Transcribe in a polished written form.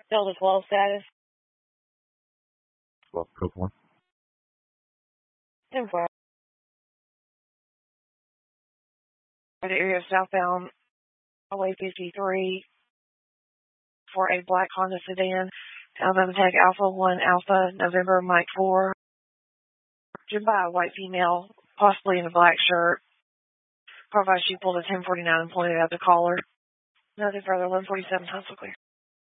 Delta 12 status. 12, go for 10-4. The area southbound, Highway 53 for a black Honda sedan. Alabama Tag Alpha 1 Alpha, November Mike 4. Driven by a white female, possibly in a black shirt. Car by she pulled a 1049 and pointed at the caller. Nothing further, 147 Hustle clear.